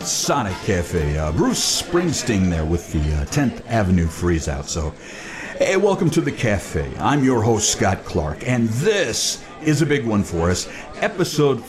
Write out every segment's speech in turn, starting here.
Sonic Cafe. Bruce Springsteen there with the 10th Avenue Freeze Out. So, hey, welcome to the cafe. I'm your host, Scott Clark, and this is a big one for us. Episode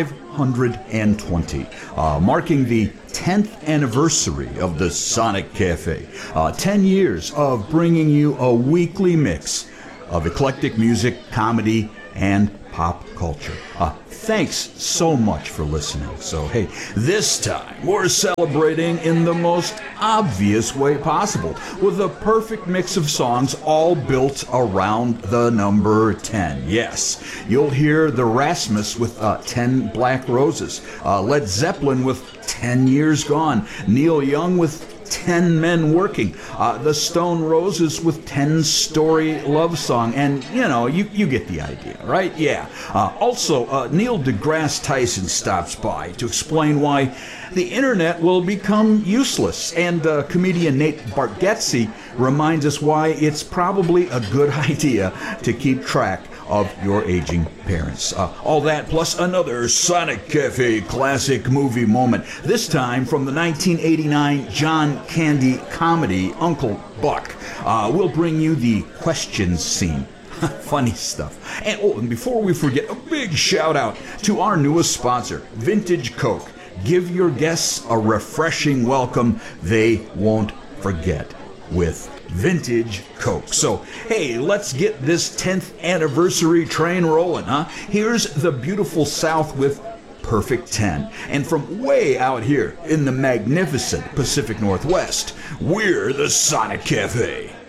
520, marking the 10th anniversary of the Sonic Cafe. 10 years of bringing you a weekly mix of eclectic music, comedy, and pop culture. Thanks so much for listening. So, hey, this time we're celebrating in the most obvious way possible with a perfect mix of songs all built around the number 10. Yes, you'll hear the Rasmus with 10 Black Roses, Led Zeppelin with 10 Years Gone, Neil Young with 10 Men Working, the Stone Roses with 10 Story Love Song, and you get the idea, right? Yeah. Also, Neil deGrasse Tyson stops by to explain why the internet will become useless, and comedian Nate Bargatze reminds us why it's probably a good idea to keep track of your aging parents. All that plus another Sonic Cafe classic movie moment, this time from the 1989 John Candy comedy Uncle Buck. We'll bring you the questions scene. Funny stuff. And before we forget, a big shout out to our newest sponsor, Vintage Coke. Give your guests a refreshing welcome they won't forget with Vintage Coke. So, hey, let's get this 10th anniversary train rolling, huh? Here's the beautiful South with Perfect 10. And from way out here in the magnificent Pacific Northwest, we're the Sonic Cafe.